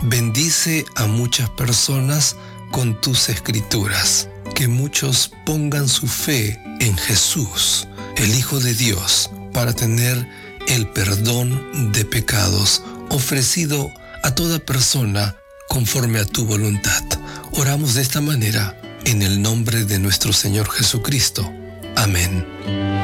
bendice a muchas personas con tus escrituras. Que muchos pongan su fe en Jesús, el Hijo de Dios, para tener el perdón de pecados ofrecido a toda persona conforme a tu voluntad. Oramos de esta manera en el nombre de nuestro Señor Jesucristo. Amén.